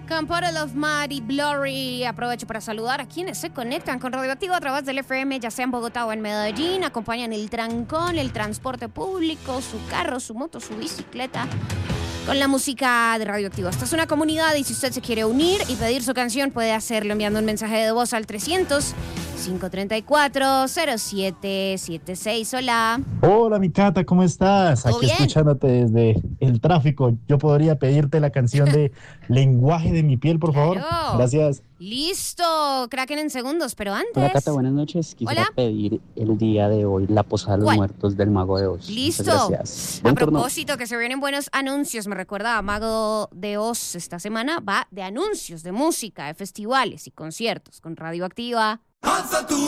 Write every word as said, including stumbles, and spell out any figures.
Con Bottle of Mud y Blurry. Aprovecho para saludar a quienes se conectan con Radioactivo a través del F M, ya sea en Bogotá o en Medellín. Acompañan el trancón, el transporte público, su carro, su moto, su bicicleta, con la música de Radioactivo. Esta es una comunidad y si usted se quiere unir y pedir su canción, puede hacerlo enviando un mensaje de voz al trescientos, quinientos treinta y cuatro, cero siete setenta y seis. Hola. Hola, mi Cata, ¿cómo estás? ¿Todo Aquí bien? escuchándote desde el tráfico. Yo podría pedirte la canción de Lenguaje de mi piel, por favor. Claro. Gracias. Listo. Kraken en segundos, pero antes... Hola Cata, buenas noches. Quisiera Hola. pedir el día de hoy la Posada de los ¿Cuál? Muertos del Mago de Oz. Listo. Muchas gracias. A Buen turno. propósito, que se vienen buenos anuncios. Me recuerda a Mago de Oz esta semana. Va de anuncios, de música, de festivales y conciertos con Radioactiva. Alza tu